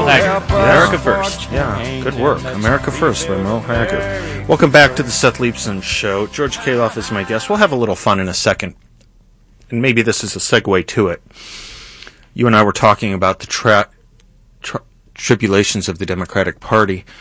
Thank you. America First. Yeah, good work. America First by Merle Haggard. Welcome back to the Seth Leibsohn Show. George Kaloff is my guest. We'll have a little fun in a second, and maybe this is a segue to it. You and I were talking about the tribulations of the Democratic Party.